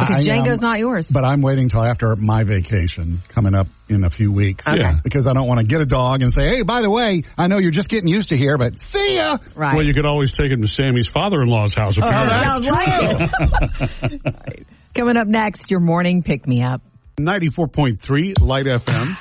Because Django's not yours. But I'm waiting till after my vacation coming up in a few weeks. Okay. Yeah. Because I don't want to get a dog and say, hey, by the way, I know you're just getting used to here, but see ya. Right. Well, you could always take him to Sammy's father-in-law's house, apparently. Right. Coming up next, your morning pick-me-up. 94.3 Light FM.